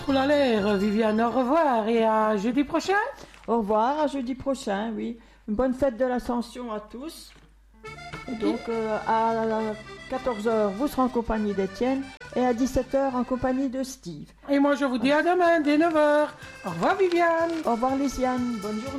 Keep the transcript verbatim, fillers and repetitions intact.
Pour la l'air, Viviane, au revoir et à jeudi prochain. Au revoir, à jeudi prochain, oui. Une bonne fête de l'Ascension à tous. Et donc, euh, à quatorze heures, vous serez en compagnie d'Étienne et à dix-sept heures en compagnie de Steve. Et moi, je vous dis à demain, dès neuf heures. Au revoir, Viviane. Au revoir, Lisiane. Bonne journée.